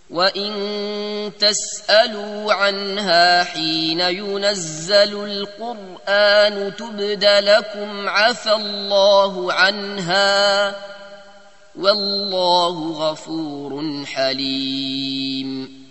وإن تسألوا عنها حين ينزل القرآن تبد لكم عفى الله عنها والله غفور حليم.